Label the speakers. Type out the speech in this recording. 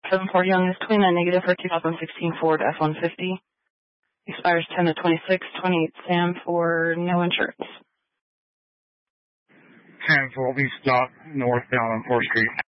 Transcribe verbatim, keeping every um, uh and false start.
Speaker 1: seven four Young is twenty-nine negative for two thousand sixteen Ford F one fifty. Expires ten to twenty-six, twenty-eight Sam for no insurance.
Speaker 2: ten for Lee Stop, northbound on fourth Street.